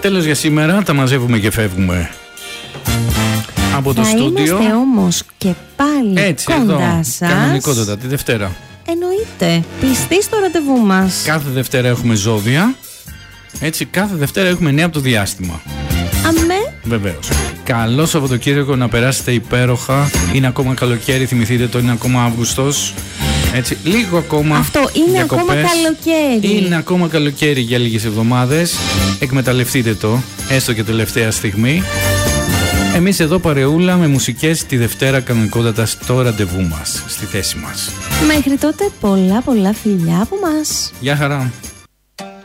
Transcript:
Τέλος για σήμερα, τα μαζεύουμε και φεύγουμε από το στούντιο. Θα είμαστε όμως και πάλι έτσι, κοντά εδώ, σας. κανονικότατα, τη Δευτέρα. Εννοείται, πιστοί στο ραντεβού μας. Κάθε Δευτέρα έχουμε ζώδια. Έτσι, κάθε Δευτέρα έχουμε νέα από το διάστημα. Αμέ. Βεβαίως. Καλό Σαββατοκύριακο, να περάσετε υπέροχα. Είναι ακόμα καλοκαίρι, θυμηθείτε το, είναι ακόμα Αύγουστος. Έτσι, λίγο ακόμα. Αυτό είναι διακοπές. ακόμα καλοκαίρι. Είναι ακόμα καλοκαίρι για λίγες εβδομάδες. Εκμεταλλευτείτε το, έστω και τελευταία στιγμή. Εμείς εδώ παρεούλα με μουσικές τη Δευτέρα κανονικότατα στο ραντεβού μας, στη θέση μας. Μέχρι τότε πολλά φιλιά από μας. Γεια χαρά.